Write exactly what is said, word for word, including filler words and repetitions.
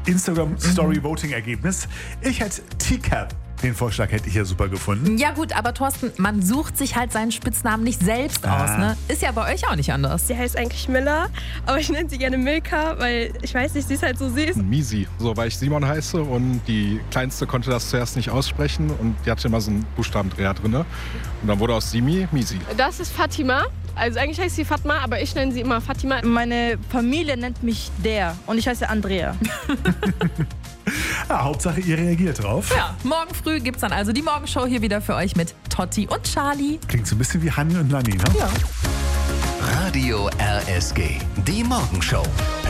Instagram-Story-Voting-Ergebnis. Ich hätte Teacup. Den Vorschlag hätte ich ja super gefunden. Ja gut, aber Thorsten, man sucht sich halt seinen Spitznamen nicht selbst Ah. aus, ne? Ist ja bei euch auch nicht anders. Sie heißt eigentlich Miller, aber ich nenne sie gerne Milka, weil ich weiß nicht, sie ist halt so süß. Misi, so weil ich Simon heiße und die Kleinste konnte das zuerst nicht aussprechen und die hatte immer so einen Buchstabendreher drin. Und dann wurde aus Simi Misi. Das ist Fatima. Also eigentlich heißt sie Fatma, aber ich nenne sie immer Fatima. Meine Familie nennt mich der und ich heiße Andrea. Ja, Hauptsache, ihr reagiert drauf. Ja, morgen früh gibt's dann also die Morgenshow hier wieder für euch mit Totti und Charlie. Klingt so ein bisschen wie Hanni und Nanni, ne? Ja. Radio R S G, die Morgenshow.